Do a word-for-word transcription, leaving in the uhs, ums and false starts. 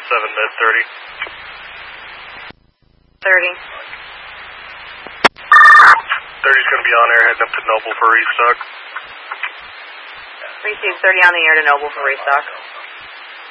seven mid thirty. thirty. thirty's going to be on air heading up to Noble for restock. Receive thirty on the air to Noble for restock.